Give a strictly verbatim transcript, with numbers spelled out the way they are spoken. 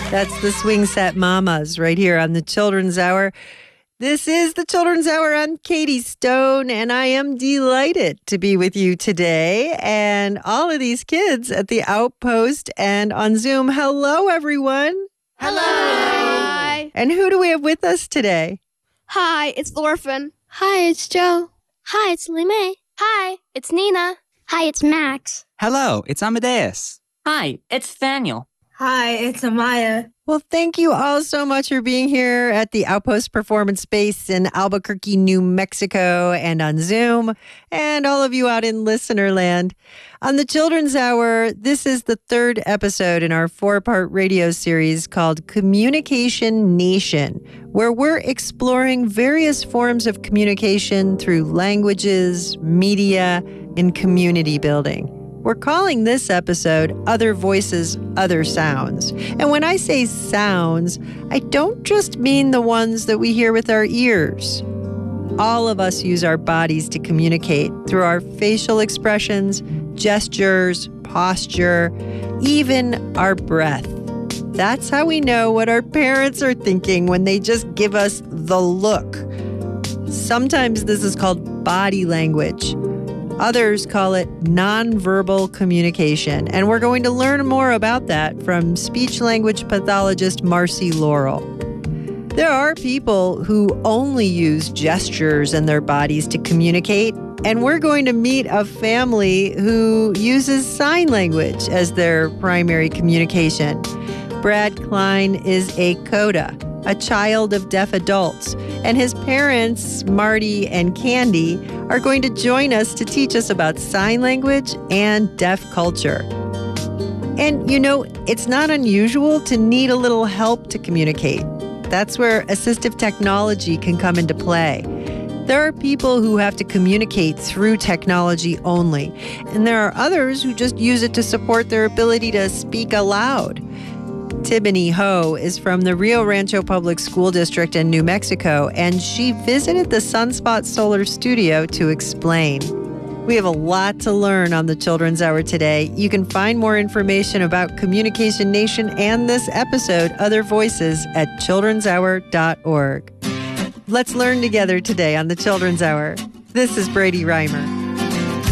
That's the Swing Set Mamas right here on the Children's Hour. This is the Children's Hour. I'm Katie Stone, and I am delighted to be with you today. And all of these kids at the Outpost and on Zoom. Hello, everyone. Hello. Hi. And who do we have with us today? Hi, it's the Orphan. Hi, it's Joe. Hi, it's Limay. Hi, it's Nina. Hi, it's Max. Hello, it's Amadeus. Hi, it's Daniel. Hi, it's Amaya. Well, thank you all so much for being here at the Outpost Performance Space in Albuquerque, New Mexico, and on Zoom, and all of you out in listener land. On the Children's Hour, this is the third episode in our four-part radio series called Communication Nation, where we're exploring various forms of communication through languages, media, and community building. We're calling this episode Other Voices, Other Sounds. And when I say sounds, I don't just mean the ones that we hear with our ears. All of us use our bodies to communicate through our facial expressions, gestures, posture, even our breath. That's how we know what our parents are thinking when they just give us the look. Sometimes this is called body language. Others call it nonverbal communication, and we're going to learn more about that from speech-language pathologist Marcy Laurel. There are people who only use gestures and their bodies to communicate, and we're going to meet a family who uses sign language as their primary communication. Brad Klein is a CODA, a child of deaf adults, and his parents, Marty and Candy, are going to join us to teach us about sign language and deaf culture. And, you know, it's not unusual to need a little help to communicate. That's where assistive technology can come into play. There are people who have to communicate through technology only, and there are others who just use it to support their ability to speak aloud. Tibony Ho is from the Rio Rancho Public School District in New Mexico, and she visited the Sunspot Solar Studio to explain. We have a lot to learn on the Children's Hour today. You can find more information about Communication Nation and this episode, Other Voices, at children's hour dot org. Let's learn together today on the Children's Hour. This is Brady Reimer.